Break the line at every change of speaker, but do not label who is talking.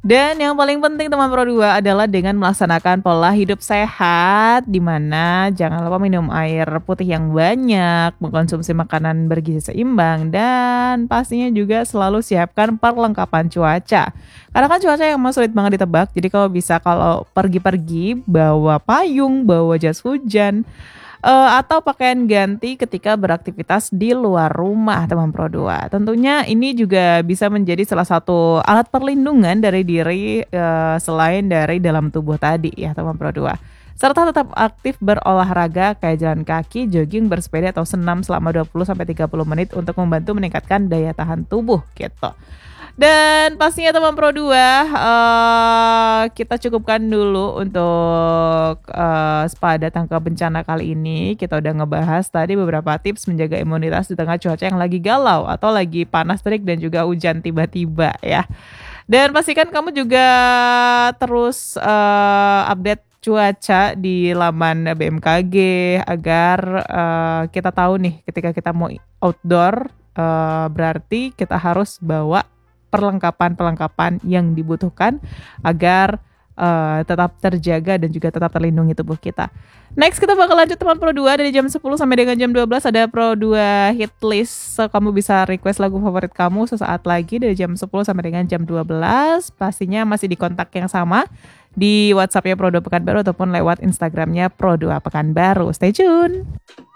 Dan yang paling penting teman Pro 2 adalah dengan melaksanakan pola hidup sehat, di mana jangan lupa minum air putih yang banyak, mengkonsumsi makanan bergizi seimbang, dan pastinya juga selalu siapkan perlengkapan cuaca. Karena kan cuaca yang sulit banget ditebak, jadi kalau pergi-pergi bawa payung, bawa jas hujan, atau pakaian ganti ketika beraktivitas di luar rumah teman Pro 2. Tentunya ini juga bisa menjadi salah satu alat perlindungan dari diri, selain dari dalam tubuh tadi ya teman Pro 2. Serta tetap aktif berolahraga kayak jalan kaki, jogging, bersepeda atau senam selama 20-30 menit untuk membantu meningkatkan daya tahan tubuh gitu. Dan pastinya teman Pro 2, kita cukupkan dulu untuk, spada tangkap bencana kali ini. Kita udah ngebahas tadi beberapa tips menjaga imunitas di tengah cuaca yang lagi galau atau lagi panas terik dan juga hujan tiba-tiba ya. Dan pastikan kamu juga terus, update cuaca di laman BMKG agar, kita tahu nih ketika kita mau outdoor, berarti kita harus bawa perlengkapan-perlengkapan yang dibutuhkan agar, tetap terjaga dan juga tetap terlindungi tubuh kita. Next kita bakal lanjut teman Pro 2 dari jam 10 sampai dengan jam 12 ada Pro 2 hit list. So, kamu bisa request lagu favorit kamu sesaat lagi dari jam 10 sampai dengan jam 12. Pastinya masih di kontak yang sama di WhatsApp-nya Pro 2 Pekanbaru ataupun lewat Instagram-nya Pro 2 Pekanbaru. Stay tune.